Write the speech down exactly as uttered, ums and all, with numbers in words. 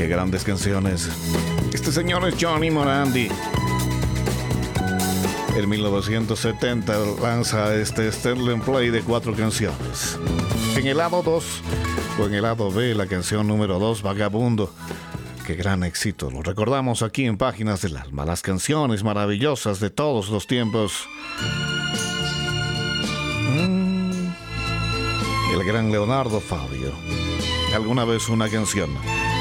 Qué grandes canciones. Este señor es Johnny Morandi. En mil novecientos setenta lanza este Sterling Play de cuatro canciones. En el lado dos o en el lado B, la canción número dos, Vagabundo. Qué gran éxito. Lo recordamos aquí en Páginas del Alma. Las canciones maravillosas de todos los tiempos. Mm. El gran Leonardo Fabio. Alguna vez una canción.